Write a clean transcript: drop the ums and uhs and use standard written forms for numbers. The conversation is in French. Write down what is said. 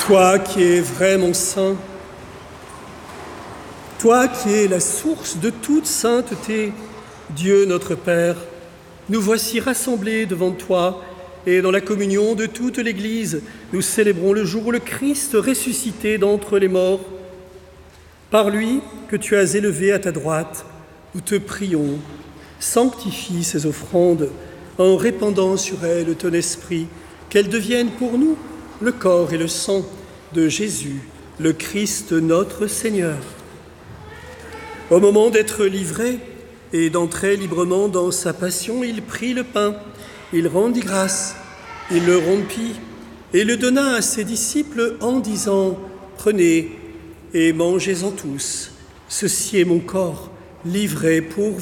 Toi qui es vraiment saint, toi qui es la source de toute sainteté, Dieu notre Père, nous voici rassemblés devant toi et dans la communion de toute l'Église, nous célébrons le jour où le Christ ressuscité d'entre les morts. Par lui que tu as élevé à ta droite, nous te prions, sanctifie ces offrandes en répandant sur elles ton esprit, qu'elles deviennent pour nous le corps et le sang de Jésus, le Christ notre Seigneur. Au moment d'être livré et d'entrer librement dans sa passion, il prit le pain, il rendit grâce, il le rompit et le donna à ses disciples en disant « Prenez et mangez-en tous, ceci est mon corps livré pour vous. »